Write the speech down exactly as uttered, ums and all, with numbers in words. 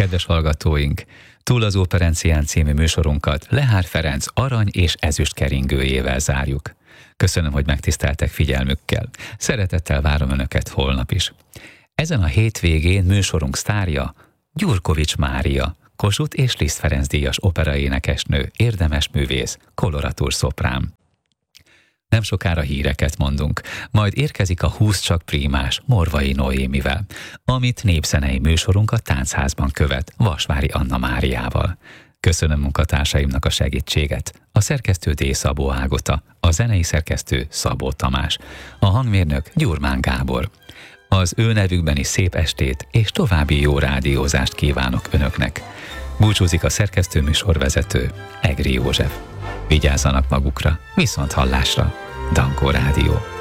Kedves hallgatóink, Túl az Operencián című műsorunkat Lehár Ferenc arany és ezüst keringőjével zárjuk. Köszönöm, hogy megtiszteltek figyelmükkel. Szeretettel várom Önöket holnap is. Ezen a hétvégén műsorunk sztárja Gyurkovics Mária, Kossuth és Liszt Ferenc díjas operaénekesnő, érdemes művész, koloratúr szoprán. Nem sokára híreket mondunk, majd érkezik a húsz csak prímás Morvai Noémivel, amit népzenei műsorunk a Táncházban követ Vasvári Anna Máriával. Köszönöm munkatársaimnak a segítséget. A szerkesztő D. Szabó Ágota, a zenei szerkesztő Szabó Tamás, a hangmérnök Gyurmán Gábor. Az ő nevükben is szép estét és további jó rádiózást kívánok Önöknek. Búcsúzik a szerkesztő műsorvezető Egri József. Vigyázzanak magukra, viszont hallásra. Dankó Rádió.